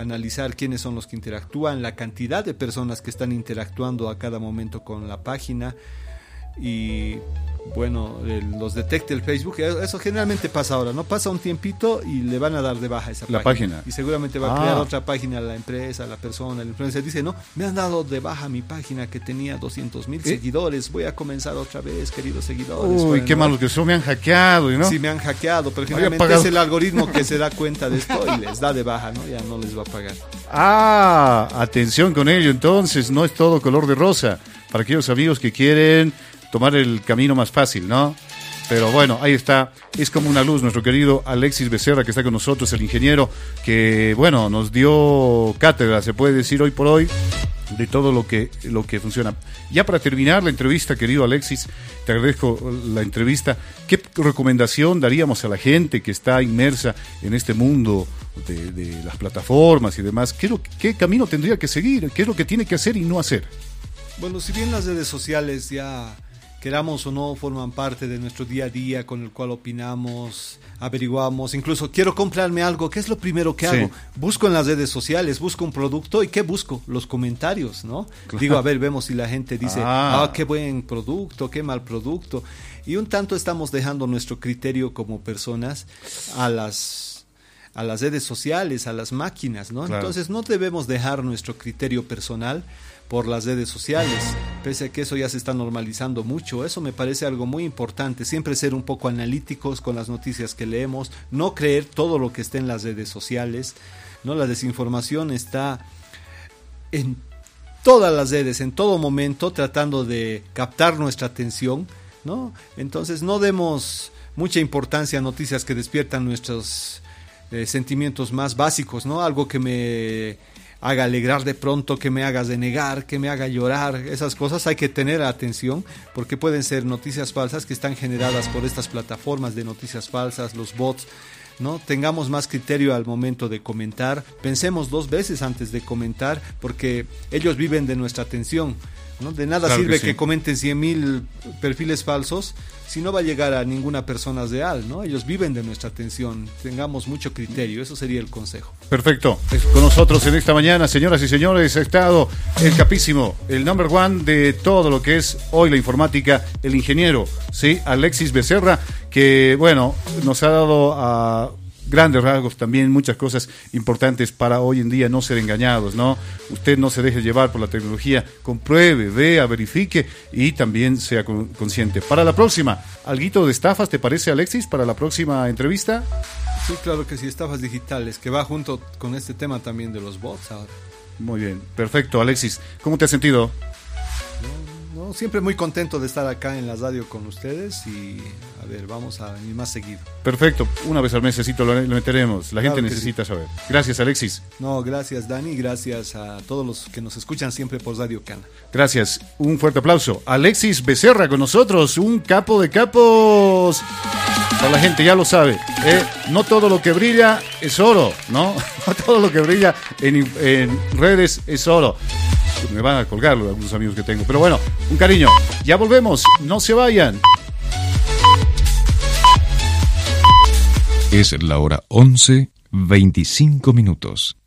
analizar quiénes son los que interactúan, la cantidad de personas que están interactuando a cada momento con la página. Y bueno, los detecte el Facebook. Eso generalmente pasa ahora, ¿no? Pasa un tiempito y le van a dar de baja esa página. Y seguramente va a crear otra página la empresa, la persona, el influencer dice, no, me han dado de baja mi página que tenía 200,000 seguidores, voy a comenzar otra vez, queridos seguidores. Uy, qué malo que eso, me han hackeado, ¿no? Sí, me han hackeado, pero generalmente es el algoritmo que se da cuenta de esto y les da de baja, ¿no? Ya no les va a pagar. Atención con ello, entonces, no es todo color de rosa. Para aquellos amigos que quieren tomar el camino más fácil, ¿no? Pero bueno, ahí está, es como una luz nuestro querido Alexis Becerra, que está con nosotros, el ingeniero, que bueno, nos dio cátedra, se puede decir hoy por hoy, de todo lo que funciona. Ya para terminar la entrevista, querido Alexis, te agradezco la entrevista. ¿Qué recomendación daríamos a la gente que está inmersa en este mundo de las plataformas y demás? ¿Qué camino tendría que seguir? ¿Qué es lo que tiene que hacer y no hacer? Bueno, si bien las redes sociales ya, queramos o no, forman parte de nuestro día a día, con el cual opinamos, averiguamos, incluso quiero comprarme algo, ¿qué es lo primero que hago? Busco en las redes sociales, busco un producto, ¿y qué busco? Los comentarios, ¿no? Claro. Digo, a ver, vemos si la gente dice, qué buen producto, qué mal producto, y un tanto estamos dejando nuestro criterio como personas a las redes sociales, a las máquinas, ¿no? Claro. Entonces no debemos dejar nuestro criterio personal por las redes sociales, pese a que eso ya se está normalizando mucho. Eso me parece algo muy importante, siempre ser un poco analíticos con las noticias que leemos, no creer todo lo que esté en las redes sociales, ¿no? La desinformación está en todas las redes, en todo momento, tratando de captar nuestra atención, ¿no? Entonces no demos mucha importancia a noticias que despiertan nuestros sentimientos más básicos, ¿no? Algo que me haga alegrar de pronto, que me haga renegar, que me haga llorar, esas cosas hay que tener atención, porque pueden ser noticias falsas que están generadas por estas plataformas de noticias falsas, los bots, ¿no? Tengamos más criterio al momento de comentar, pensemos 2 veces antes de comentar, porque ellos viven de nuestra atención, ¿no? De nada sirve que comenten 100,000 perfiles falsos si no va a llegar a ninguna persona real, ¿no? Ellos viven de nuestra atención, tengamos mucho criterio, eso sería el consejo. Perfecto, con nosotros en esta mañana, señoras y señores, ha estado el capísimo, el number one de todo lo que es hoy la informática, el ingeniero, ¿sí? Alexis Becerra, que bueno, nos ha dado a grandes rasgos también muchas cosas importantes para hoy en día no ser engañados, ¿no? Usted no se deje llevar por la tecnología, compruebe, vea, verifique y también sea consciente. Para la próxima, ¿alguito de estafas te parece, Alexis, para la próxima entrevista? Sí, claro que sí, estafas digitales, que va junto con este tema también de los bots ahora. Muy bien, perfecto, Alexis. ¿Cómo te has sentido? No, siempre muy contento de estar acá en la radio con ustedes y a ver, vamos a ir más seguido. Perfecto, una vez al mesecito lo meteremos, la gente necesita saber. Gracias, Alexis. No, gracias, Dani, gracias a todos los que nos escuchan siempre por Radio Cana. Gracias, un fuerte aplauso. Alexis Becerra con nosotros, un capo de capos. Para la gente, ya lo sabe, no todo lo que brilla es oro, ¿no? No todo lo que brilla en redes es oro. Me van a colgar algunos amigos que tengo, pero bueno, un cariño. Ya volvemos, no se vayan. Es la hora 11:25.